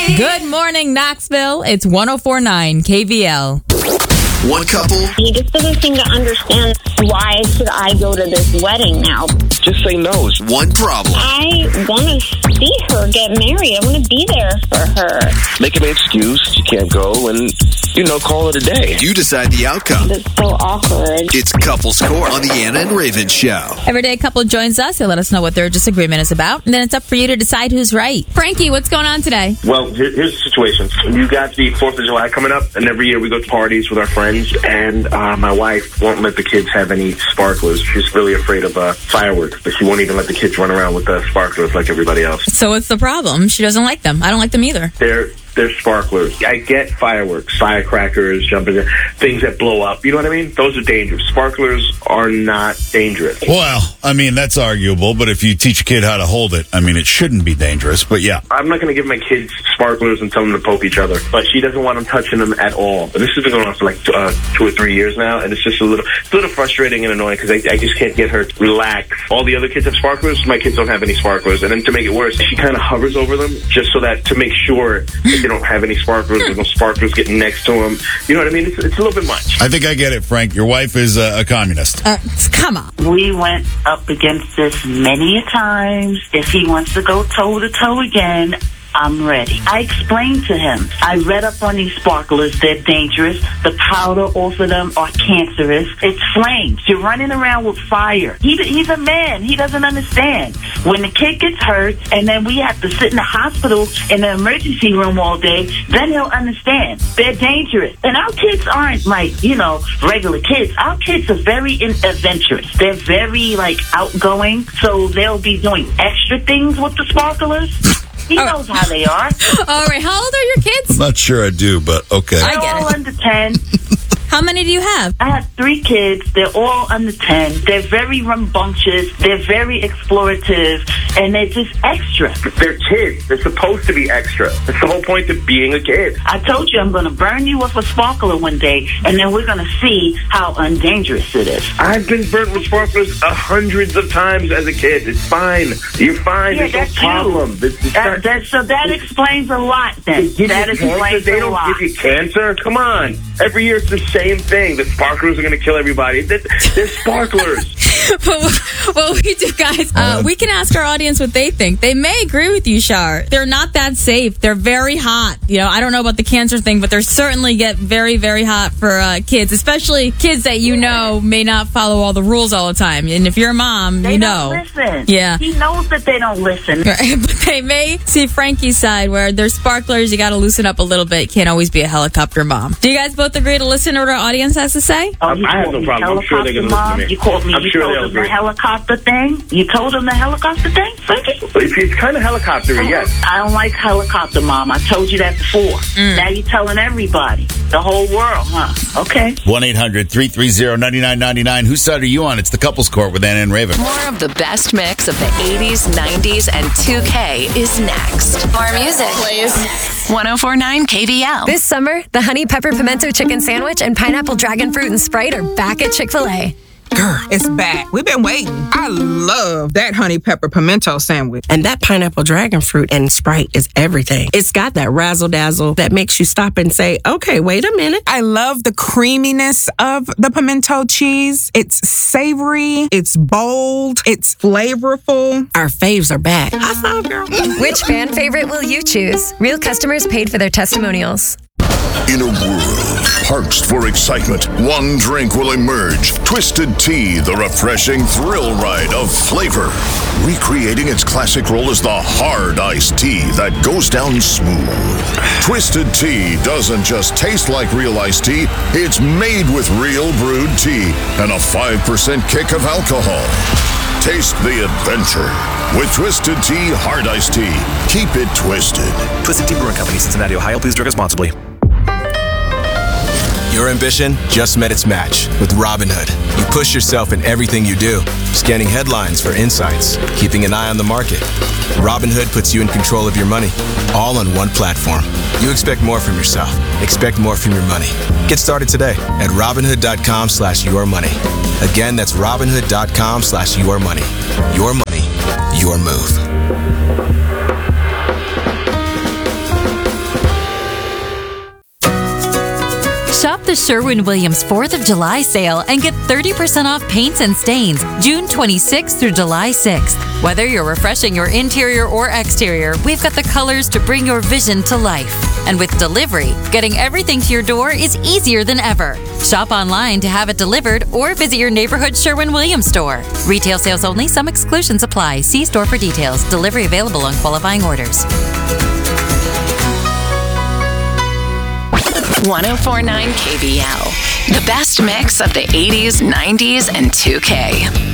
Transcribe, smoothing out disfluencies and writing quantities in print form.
Good morning, Knoxville. It's 104.9 KVL. One couple. He just doesn't seem to understand why should I go to this wedding now. Just say no. One problem. I want to see her get married. I want to be there for her. Make an excuse. You can't go and, call it a day. You decide the outcome. It's so awkward. It's Couples Court on the Anna and Raven Show. Every day a couple joins us. They let us know what their disagreement is about. And then it's up for you to decide who's right. Frankie, what's going on today? Well, here's the situation. You got the 4th of July coming up, and every year we go to parties with our friends, and my wife won't let the kids have any sparklers. She's really afraid of fireworks, but she won't even let the kids run around with sparklers like everybody else. So what's the problem? She doesn't like them. I don't like them either. They're sparklers. I get fireworks, firecrackers, jumping, things that blow up. You know what I mean? Those are dangerous. Sparklers are not dangerous. Well, that's arguable, but if you teach a kid how to hold it, it shouldn't be dangerous, but yeah. I'm not going to give my kids sparklers and tell them to poke each other, but she doesn't want them touching them at all. And this has been going on for like 2 or 3 years now, and it's just a little frustrating and annoying because I just can't get her to relax. All the other kids have sparklers. My kids don't have any sparklers. And then to make it worse, she kind of hovers over them just so that to make sure that they don't have any sparklers. There's no sparklers getting next to them. You know what I mean? It's a little bit much. I think I get it, Frank. Your wife is a communist. Come on. We went up against this many a times. If he wants to go toe-to-toe again, I'm ready. I explained to him. I read up on these sparklers. They're dangerous. The powder off of them are cancerous. It's flames. You're running around with fire. He's a man. He doesn't understand. When the kid gets hurt and then we have to sit in the hospital in the emergency room all day, then he'll understand. They're dangerous. And our kids aren't like, regular kids. Our kids are very adventurous. They're very, outgoing. So they'll be doing extra things with the sparklers. He knows how they are. All right. How old are your kids? I'm not sure I do, but okay. I get They're all it. under 10. How many do you have? I have 3 kids. They're all under 10. They're very rambunctious. They're very explorative. And they're just extra. They're kids. They're supposed to be extra. That's the whole point of being a kid. I told you I'm going to burn you with a sparkler one day, and then we're going to see how undangerous it is. I've been burnt with sparklers hundreds of times as a kid. It's fine. You're fine. Yeah, There's no problem. So that explains a lot, then. That explains They a don't lot. give you cancer. Come on. Every year it's the same thing. The sparklers are going to kill everybody. They're sparklers. What we do, guys, we can ask our audience what they think. They may agree with you, Shar. They're not that safe. They're very hot. I don't know about the cancer thing, but they certainly get very, very hot for kids, especially kids that may not follow all the rules all the time. And if you're a mom, They don't listen. Yeah. He knows that they don't listen. But they may see Frankie's side where there's sparklers. You got to loosen up a little bit. Can't always be a helicopter mom. Do you guys both agree to listen to what our audience has to say? I have no problem. I'm sure they're going to listen to me. You called me. I'm sure they'll the agree. helicopter thing? You told him the helicopter thing, Frankie? It's kind of helicoptery, yes. I don't like helicopter, Mom. I told you that before. Now you're telling everybody. The whole world, huh? Okay. 1-800-330-9999. Whose side are you on? It's the Couples Court with Anna and Raven. More of the best mix of the 80s, 90s, and 2K is next. More music, please. 104.9 KVL. This summer, the Honey Pepper Pimento Chicken Sandwich and Pineapple Dragon Fruit and Sprite are back at Chick-fil-A. Girl, it's back. We've been waiting. I love that honey pepper pimento sandwich. And that pineapple dragon fruit and Sprite is everything. It's got that razzle-dazzle that makes you stop and say, okay, wait a minute. I love the creaminess of the pimento cheese. It's savory. It's bold. It's flavorful. Our faves are back. I saw, girl. Which fan favorite will you choose? Real customers paid for their testimonials. In a world parched for excitement, one drink will emerge. Twisted Tea, the refreshing thrill ride of flavor. Recreating its classic role as the hard iced tea that goes down smooth. Twisted Tea doesn't just taste like real iced tea, it's made with real brewed tea and a 5% kick of alcohol. Taste the adventure with Twisted Tea Hard Iced Tea. Keep it twisted. Twisted Tea Brewing Company, Cincinnati, Ohio. Please drink responsibly. Your ambition just met its match with Robinhood. You push yourself in everything you do, scanning headlines for insights, keeping an eye on the market. Robinhood puts you in control of your money, all on one platform. You expect more from yourself. Expect more from your money. Get started today at Robinhood.com/yourmoney. Again, that's Robinhood.com/yourmoney. Your money, your move. the Sherwin-Williams 4th of July sale and get 30% off paints and stains June 26th through July 6th. Whether you're refreshing your interior or exterior, we've got the colors to bring your vision to life. And with delivery, getting everything to your door is easier than ever. Shop online to have it delivered or visit your neighborhood Sherwin-Williams store. Retail sales only. Some exclusions apply. See store for details. Delivery available on qualifying orders. 104.9 KBL. The best mix of the 80s, 90s, and 2K.